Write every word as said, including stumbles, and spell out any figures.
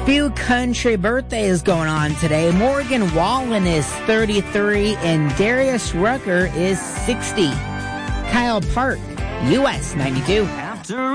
Few country birthdays going on today. Morgan Wallen is thirty-three and Darius Rucker is sixty. Kyle Park, U S ninety-two. After